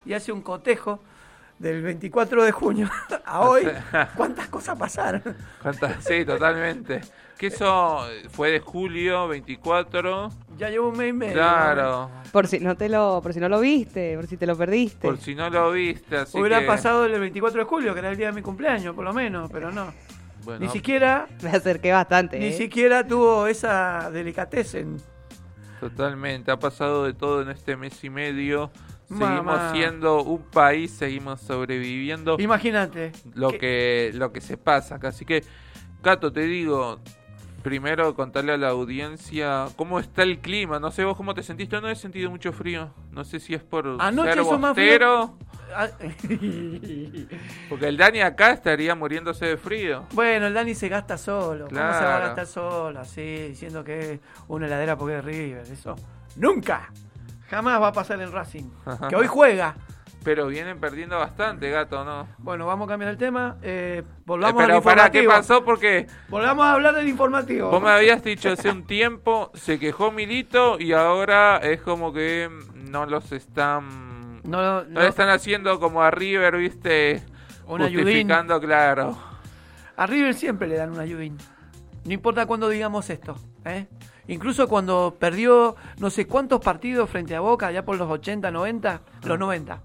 y hace un cotejo del 24 de junio a hoy. ¿Cuántas cosas pasaron? Sí, totalmente. Que eso fue de julio 24. Ya llevo un mes y medio. Claro. Por si no lo viste, por si te lo perdiste. Por si no lo viste, así Hubiera que... pasado el 24 de julio, que era el día de mi cumpleaños, por lo menos, pero no. Bueno, Ni siquiera... Me acerqué bastante. Ni siquiera tuvo esa delicatessen. totalmente. Ha pasado de todo en este mes y medio. Seguimos Mamá. siendo un país, seguimos sobreviviendo. Imagínate. Lo que se pasa acá. Así que, Cato, te digo, primero contarle a la audiencia cómo está el clima. No sé vos cómo te sentís. Yo no he sentido mucho frío. No sé si es por Anoche ser hizo más bostero, Ah, porque el Dani acá estaría muriéndose de frío. Bueno, el Dani se gasta solo. ¿Cómo se va a Claro. gastar solo? Así, diciendo que es una heladera porque es River. Eso. ¡Nunca! Jamás va a pasar en Racing. Que hoy juega. Pero vienen perdiendo bastante, Gato, ¿no? Bueno, vamos a cambiar el tema. Volvamos al Pero para, ¿qué informativo. pasó? Porque Volvamos a hablar del informativo. vos me habías dicho hace un tiempo, se quejó Milito y ahora es como que no los están... No No le están haciendo como a River, ¿viste? Un ayudín. Justificando, claro. A River siempre le dan un ayudín. No importa cuándo digamos esto. Incluso cuando perdió no sé cuántos partidos frente a Boca, ya por los 80, 90, los 90.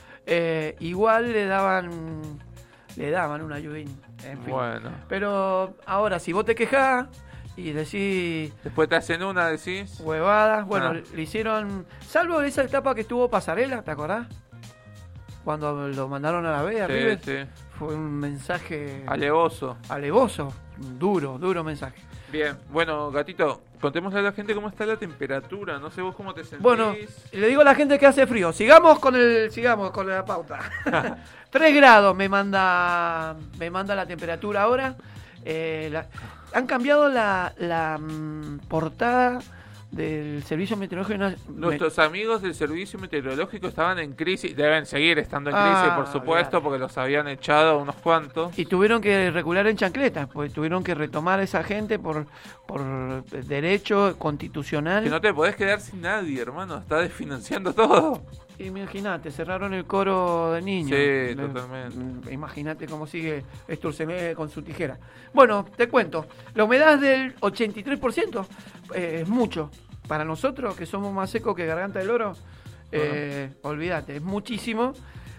Igual le daban un ayudín. En fin. Bueno. Pero ahora, si vos te quejás y decís Después te hacen una, decís. huevadas, bueno, Ah. le hicieron... Salvo esa etapa que estuvo Pasarela, ¿te acordás? Cuando lo mandaron a la B a River. Sí, sí. Fue un mensaje Alevoso. alevoso. Duro mensaje. Bien, bueno, Gatito, contémosle a la gente cómo está la temperatura. No sé vos cómo te sentís. Bueno, le digo a la gente que hace frío. Sigamos con la pauta. 3 grados me manda la temperatura ahora. Han cambiado la portada del Servicio Meteorológico. Nuestros amigos del Servicio Meteorológico estaban en crisis. Deben seguir estando en Ah, crisis, por supuesto, claro. porque los habían echado unos cuantos. Y tuvieron que recular en chancletas, pues tuvieron que retomar a esa gente por derecho constitucional. Que no te podés quedar sin nadie, hermano. Está desfinanciando todo. Imagínate, cerraron el coro de niños. Sí, totalmente. Imagínate cómo sigue Sturzenegger con su tijera. Bueno, te cuento. La humedad del 83% es mucho. Para nosotros, que somos más secos que garganta del oro, olvídate, es muchísimo.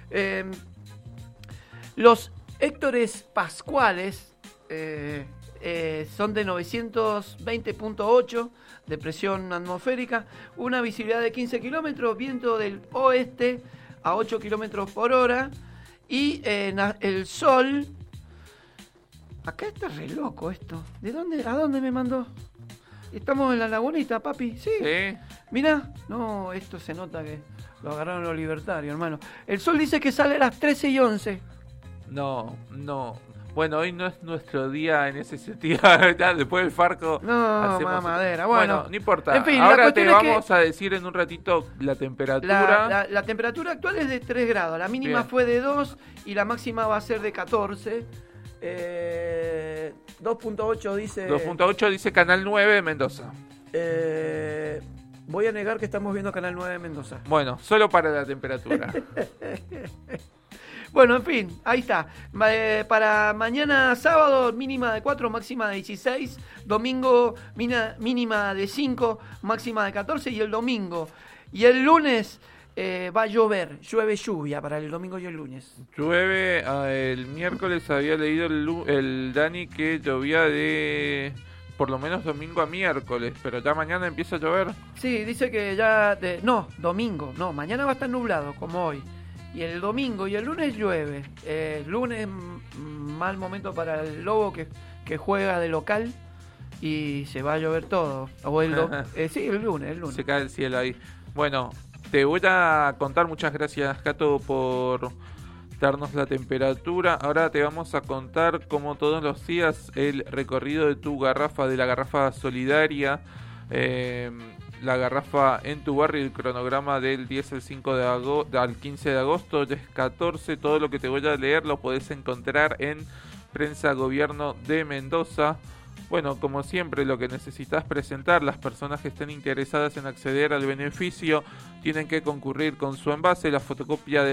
Los Héctores Pascuales son de 920.8 de presión atmosférica, una visibilidad de 15 kilómetros, viento del oeste a 8 kilómetros por hora y el sol... Acá está re loco esto. ¿A dónde me mandó? Estamos en la lagunita, papi. Sí. Sí. Mirá. No, esto se nota que lo agarraron los libertarios, hermano. El sol dice que sale a las 13:11. No. Bueno, hoy no es nuestro día en ese sentido. Ya, después del Farco. No, mamadera. Bueno, no importa. en fin, la ahora te cuestión es que vamos a decir en un ratito la temperatura. La temperatura actual es de 3 grados. La mínima Bien. fue de 2 y la máxima va a ser de 14. 2.8 dice... 2.8 dice Canal 9 de Mendoza. Voy a negar que estamos viendo Canal 9 de Mendoza. Bueno, solo para la temperatura. Bueno, en fin, ahí está. Para mañana sábado, mínima de 4, máxima de 16. Domingo, mínima de 5, máxima de 14. Y el domingo. Y el lunes va a llover. Llueve lluvia para el domingo y el lunes. Llueve, el miércoles había leído el Dani que llovía de por lo menos domingo a miércoles, pero ya mañana empieza a llover. Sí, dice que ya... domingo. No, mañana va a estar nublado, como hoy. Y el domingo y el lunes llueve. El lunes, mal momento para el Lobo que juega de local. Y se va a llover todo. Sí, el lunes. Se cae el cielo ahí. Bueno, te voy a contar, muchas gracias, Cato, por darnos la temperatura. Ahora te vamos a contar, como todos los días, el recorrido de tu garrafa, de la garrafa solidaria. La garrafa en tu barrio, el cronograma del 10 al 15 de agosto, ya es 14. Todo lo que te voy a leer lo podés encontrar en Prensa Gobierno de Mendoza. Bueno, como siempre, lo que necesitas presentar, las personas que estén interesadas en acceder al beneficio tienen que concurrir con su envase, la fotocopia de